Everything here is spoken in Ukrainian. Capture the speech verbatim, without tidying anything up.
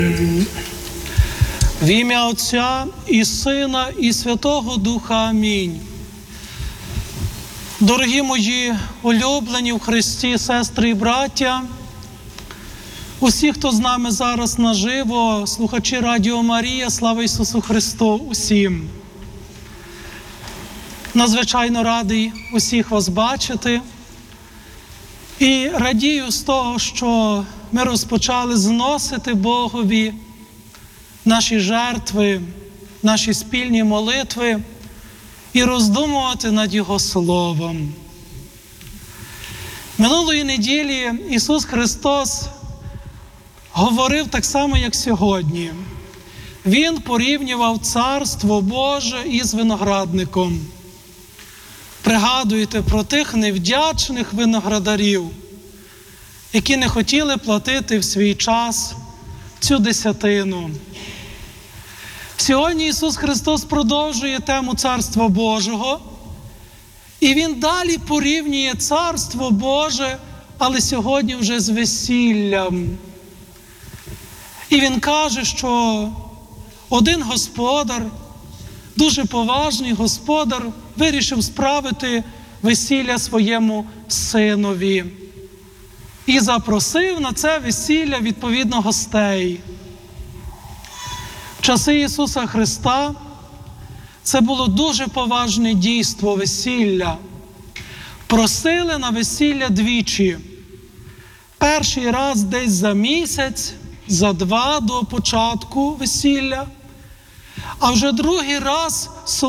В ім'я Отця і Сина, і Святого Духа. Амінь. Дорогі мої улюблені в Христі сестри і браття, усі, хто з нами зараз наживо, слухачі Радіо Марія, слава Ісусу Христу усім. Надзвичайно радий усіх вас бачити і радію з того, що ми розпочали зносити Богові наші жертви, наші спільні молитви і роздумувати над Його Словом. Минулої неділі Ісус Христос говорив так само, як сьогодні. Він порівнював Царство Боже із виноградником. Пригадуйте про тих невдячних виноградарів, які не хотіли платити в свій час цю десятину. Сьогодні Ісус Христос продовжує тему Царства Божого, і Він далі порівнює Царство Боже, але сьогодні вже з весіллям. І Він каже, що один господар, дуже поважний господар, вирішив справити весілля своєму синові. І запросив на це весілля, відповідно, гостей. В часи Ісуса Христа це було дуже поважне дійство весілля. Просили на весілля двічі. Перший раз десь за місяць, за два до початку весілля, а вже другий раз